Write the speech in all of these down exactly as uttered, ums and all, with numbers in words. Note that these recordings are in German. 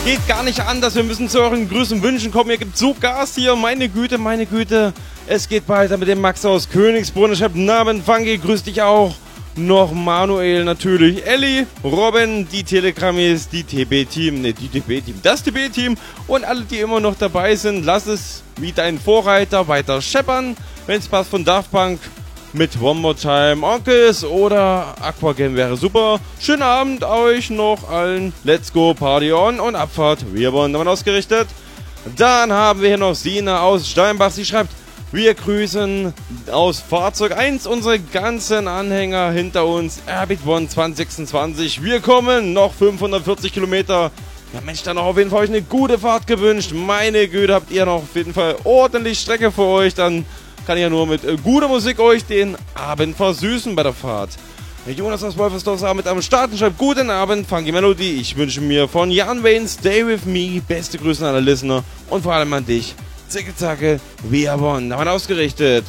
Geht gar nicht anders, wir müssen zu euren Grüßen und Wünschen kommen. Ihr gebt so Gas hier, meine Güte, meine Güte. Es geht weiter mit dem Max aus Königsbrunn. Ich hab Namen, Funky, grüß dich auch. Noch Manuel natürlich, Elli, Robin, die Telegrammis, die T B-Team, ne, die T B-Team, das T B-Team und alle, die immer noch dabei sind. Lass es wie dein Vorreiter weiter scheppern. Wenn's passt von Daft Punk mit One More Time, Onkels oder Aquagame wäre super. Schönen Abend euch noch allen. Let's go, Party on und Abfahrt. Wir wurden damit ausgerichtet. Dann haben wir hier noch Sina aus Steinbach. Sie schreibt: Wir grüßen aus Fahrzeug eins unsere ganzen Anhänger hinter uns. Airbeat One zwanzig sechsundzwanzig. Wir kommen noch fünfhundertvierzig Kilometer. Ja Mensch, dann noch auf jeden Fall euch eine gute Fahrt gewünscht. Meine Güte, habt ihr noch auf jeden Fall ordentlich Strecke für euch. Dann kann ich ja nur mit äh, guter Musik euch den Abend versüßen bei der Fahrt. Jonas aus Wolfersdorf sah mit am Start und schreibt: Guten Abend, Funky Melody. Ich wünsche mir von Jan Wayne, Stay With Me, beste Grüße an alle Listener und vor allem an dich. Zicke Zacke, wir won, haben wir ausgerichtet.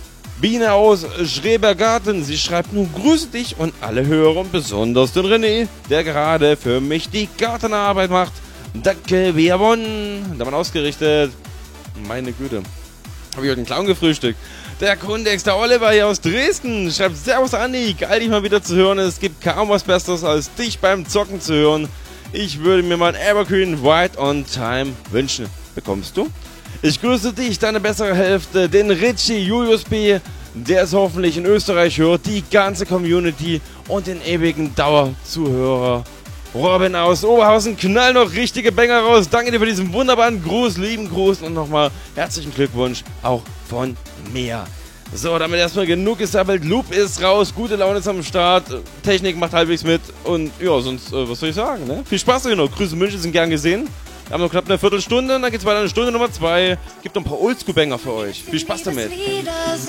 Biene aus Schrebergarten, sie schreibt: Nun grüße dich und alle Hörer und besonders den René, der gerade für mich die Gartenarbeit macht. Danke, wir won, haben wir ausgerichtet. Meine Güte, habe ich heute einen Clown gefrühstückt. Der Kundex, der Oliver hier aus Dresden, schreibt: Servus Andi, geil dich mal wieder zu hören. Es gibt kaum was Besseres als dich beim Zocken zu hören. Ich würde mir mal ein Evergreen Right on Time wünschen. Bekommst du? Ich grüße dich, deine bessere Hälfte, den Richie Julius B., der es hoffentlich in Österreich hört, die ganze Community und den ewigen Dauerzuhörer. Robin aus Oberhausen, knall noch richtige Banger raus. Danke dir für diesen wunderbaren Gruß, lieben Gruß und nochmal herzlichen Glückwunsch auch von mir. So, damit erstmal genug gesammelt. Loop ist raus, gute Laune ist am Start, Technik macht halbwegs mit und ja, sonst, äh, was soll ich sagen, ne? Viel Spaß euch noch. Grüße München sind gern gesehen. Wir haben noch knapp eine Viertelstunde, dann geht's weiter in Stunde Nummer zwei. Gibt noch ein paar Oldschool-Banger für euch. Viel Spaß damit.